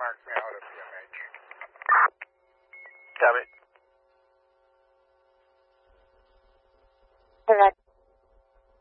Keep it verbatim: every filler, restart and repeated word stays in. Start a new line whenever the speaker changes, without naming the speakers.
marks me out of P M H.
Copy.
Direct